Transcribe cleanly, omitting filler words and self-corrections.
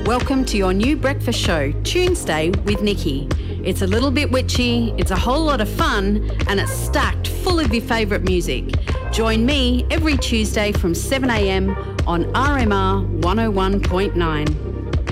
Welcome to your new breakfast show, Tuesday with Nikki. It's a little bit witchy, it's a whole lot of fun, and it's stacked full of your favourite music. Join me every Tuesday from 7am on RMR 101.9.